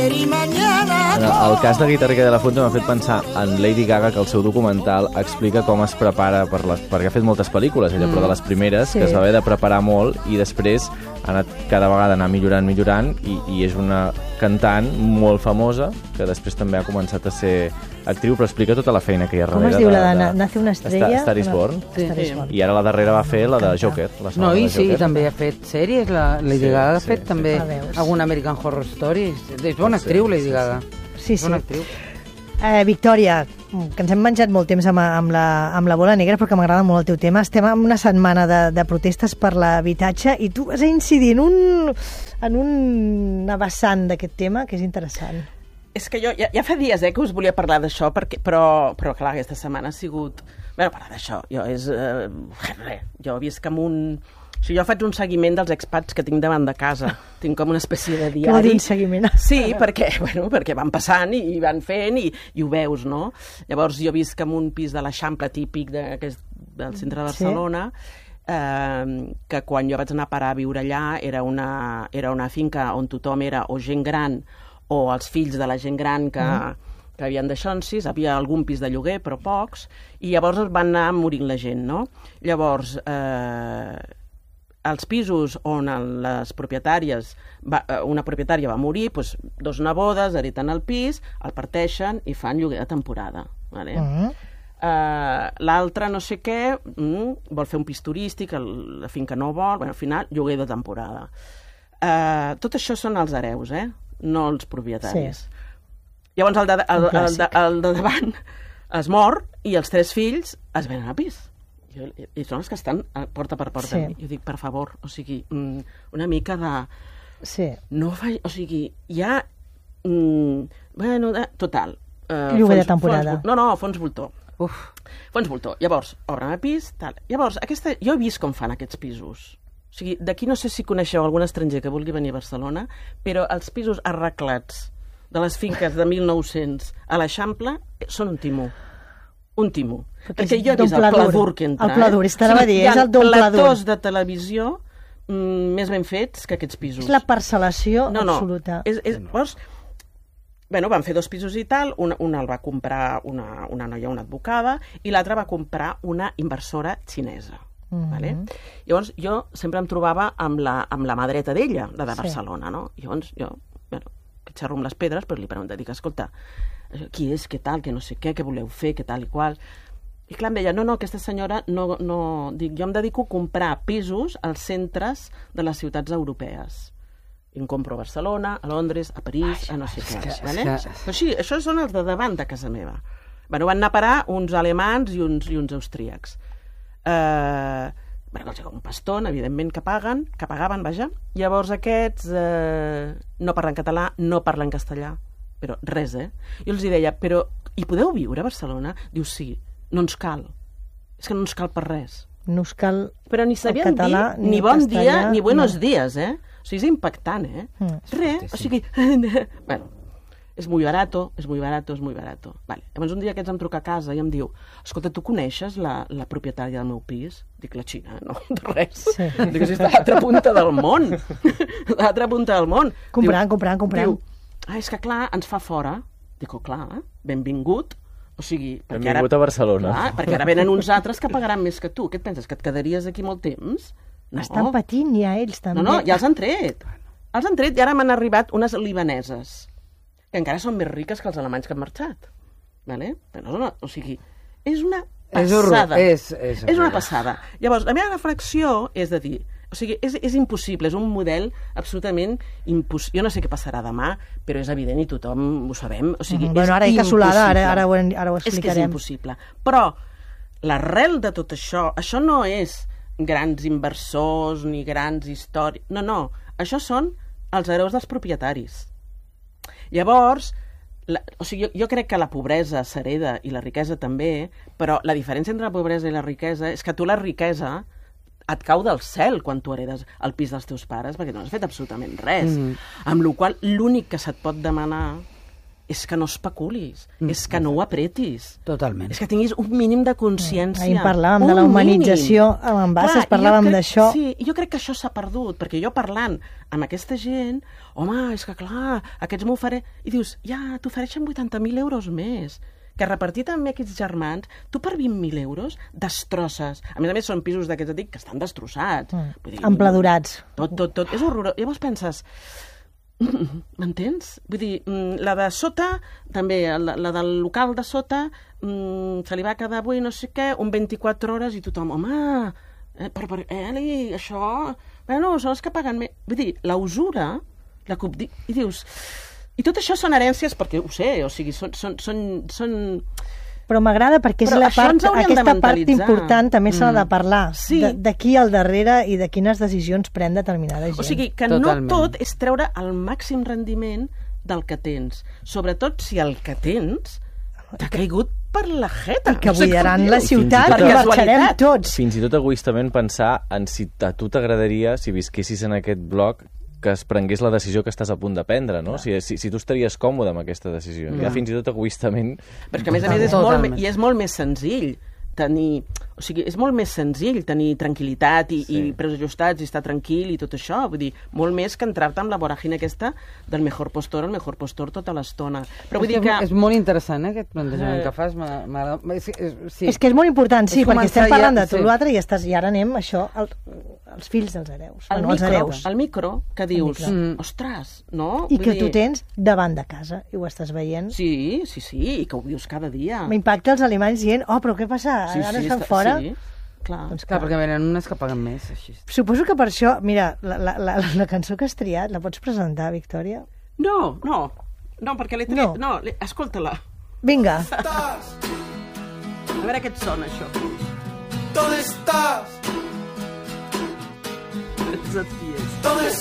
El cas de Guitarrica de la Fuente m'ha fet pensar en Lady Gaga, que el seu documental explica com es prepara perquè ha fet moltes pel·lícules, ella, però de les primeres, que es va haver de preparar molt i després ha anat cada vegada anar millorant i és una cantant molt famosa que després també ha començat a ser actriu, però explica tota la feina que hi ha darrere. Com es diu, la de Nace una estrella? Star is Born. I ara la darrera va fer la de Joker. No, i sí, també ha fet sèries. La Lady Gaga ha fet també algun American Horror Story. És bona actriu, Lady Gaga. Sí, sí. Bona actriu. Victòria, que ens hem menjat molt temps amb la bola negra, perquè m'agrada molt el teu tema. Estem en una setmana de protestes per l'habitatge i tu vas a incidir en una vessant d'aquest tema que és interessant. És que jo ja fa dies que us volia parlar d'això, però clar, aquesta setmana ha sigut... parlar d'això, jo visc amb un... O sigui, jo faig un seguiment dels expats que tinc davant de casa. Tinc com una espècie de diari. Què vol dir un seguiment? Sí, perquè van passant i van fent i ho veus, no? Llavors jo visc en un pis de l'Eixample típic del centre de Barcelona, que quan jo vaig anar a parar a viure allà era una finca on tothom era o gent gran o els fills de la gent gran que havien d'aixonsis, havia algun pis de lloguer, però pocs, i llavors van anar morint la gent, no? Llavors, els pisos on les propietàries, una propietària va morir, doncs, dos nebodes hereten el pis, el parteixen i fan lloguer de temporada. Vale? L'altre no sé què, vol fer un pis turístic, la finca no vol, al final lloguer de temporada. Tot això són els hereus, no els propietaris. Sí. Llavors el de davant es mor i els tres fills es venen a pis. I són els que estan porta per porta. Sí. Jo dic, per favor, o sigui, una mica de... Sí. No fa... O sigui, hi ha... bueno, total. Lloguer de temporada. Fons voltor. Fons voltor. Llavors, obren el pis, tal. Llavors, jo he vist com fan aquests pisos. O sigui, d'aquí no sé si coneixeu algun estranger que vulgui venir a Barcelona, però els pisos arreglats de les finques de 1900 a l'Eixample són un timó. Un timó. Perquè jo he vist el pladur que entra. El pladur, és el don pladur. Hi ha platós de televisió més ben fets que aquests pisos. És la parcel·lació absoluta. Llavors, van fer dos pisos i tal, un el va comprar una noia, una advocada, i l'altre va comprar una inversora xinesa. Vale? Llavors, jo sempre em trobava amb la mà dreta d'ella, la de Barcelona, no? Llavors, jo, que xerro amb les pedres, però li pregunto, dic, escolta, qui és, què tal, què no sé què voleu fer, què tal i qual. I clar, em deia, no, aquesta senyora, dic, jo em dedico a comprar pisos als centres de les ciutats europees. I em compro a Barcelona, a Londres, a París, a no sé què. Però sí, això són els de davant de casa meva. Van anar a parar uns alemans i uns austríacs. Un paston, evidentment, que pagaven, vaja. Llavors aquests no parlen català, no parlen castellà, però res, Jo els deia, però hi podeu viure a Barcelona? Diu, sí, no ens cal. És que no ens cal per res. No us cal però ni sabien dir ni bon dia ni buenos días, O sigui, és impactant, Res, o sigui... Bueno, és muy barato. Vale. Llavors un dia aquests em truca a casa i em diu, escolta, tu coneixes la propietària del meu pis? Dic, la Xina, no, de res. Sí. Dic, si està a l'altra punta del món. A l'altra punta del món. Comprant. Diu, és que clar, ens fa fora. Dic, clar, benvingut. O sigui, benvingut a Barcelona. Clar, perquè ara venen uns altres que pagaran més que tu. Què et penses, que et quedaries aquí molt temps? No. Estan patint ja ells, també. No, ja els han tret. Els han tret i ara m'han arribat unes libaneses, que encara són més riques que els alemanys que han marxat. Vale? O sigui, és una passada. És una passada. Llavors, la meva reflexió és de dir, o sigui, és impossible, és un model absolutament impossible. Jo no sé què passarà demà, però és evident i tothom ho sabem. O sigui, ara hi casolada, ara ho explicarem. És que és impossible. Però l'arrel de tot això no és grans inversors ni grans històries. No. Això són els hereus dels propietaris. Llavors, o sigui, jo crec que la pobresa s'hereda i la riquesa també, però la diferència entre la pobresa i la riquesa és que tu la riquesa et cau del cel quan tu heredes el pis dels teus pares, perquè no has fet absolutament res. Amb la qual cosa, l'únic que se't pot demanar és que no especulis, és que no ho apretis. Totalment. És que tinguis un mínim de consciència. Ahir parlàvem de la humanització amb envases, parlàvem d'això. Sí, jo crec que això s'ha perdut, perquè jo parlant amb aquesta gent, home, és que clar, aquests m'ho faré... I dius, ja, t'ofereixen 80.000 euros més, que repartit amb aquests germans, tu per 20.000 euros destrosses. A més, són pisos d'aquests, dic, que estan destrossats. Vull dir, empladurats. Tot. És horrorós. Llavors penses... M'entens? Vull dir, la de sota, també, la del local de sota, se li va quedar avui no sé què, un 24 hores i tothom, home, per Eli, això... Bueno, són els que paguen més. Vull dir, la usura, i dius... I tot això són herències, perquè ho sé, o sigui, són... Però m'agrada perquè és aquesta part important, també s'ha de parlar, de qui al darrere i de quines decisions pren determinada gent. O sigui, que totalment. No tot és treure el màxim rendiment del que tens. Sobretot si el que tens t'ha caigut per la jeta. I que buidaran la ciutat i marxarem tots. Fins i tot egoistament pensar en si a tu t'agradaria, si visquessis en aquest bloc, que es prengués la decisió que estàs a punt de prendre, no? Si tu estaries còmode amb aquesta decisió. Ja fins i tot egoistament... Però és que, a més, és molt més senzill tenir... O sigui, és molt més senzill tenir tranquil·litat i preus ajustats i estar tranquil i tot això. Vull dir, molt més que entrar-te amb la voràgina aquesta del mejor postor al mejor postor tota l'estona. Però vull dir que... És molt interessant, aquest plantejament que fas. És que és molt important, sí, perquè estem parlant de tot l'altre i ara anem, això, els fills dels hereus. El micro, que dius, ostres, no? I que tu tens davant de casa, i ho estàs veient. Sí, i que ho dius cada dia. M'impacta els alemanys dient, però què passa? Ara estan fora? Sí, clar. Doncs clar, perquè venen unes que paguen més, així. Suposo que per això, mira, la cançó que has triat, la pots presentar, Victòria? No, perquè l'he triat... No, escolta-la. Vinga. A veure què et sona, això. ¿Dónde estás? Ets et fies. ¿Dónde estás?